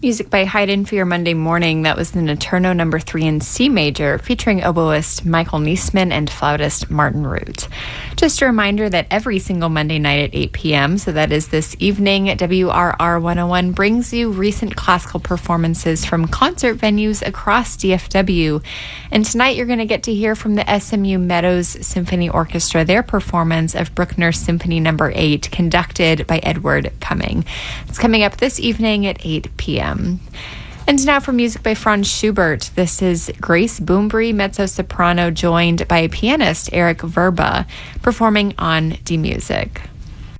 Music by Haydn for your Monday morning. That was the Notturno No. 3 in C major, featuring oboist Michael Niesman and flautist Martin Root. Just a reminder that every single Monday night at 8 p.m., so that is this evening, WRR 101 brings you recent classical performances from concert venues across DFW. And tonight you're going to get to hear from the SMU Meadows Symphony Orchestra, their performance of Bruckner Symphony No. 8, conducted by Edward Cumming. It's coming up this evening at 8 p.m. And now for music by Franz Schubert. This is Grace Boombury, mezzo-soprano, joined by pianist Eric Verba, performing on Die Musik.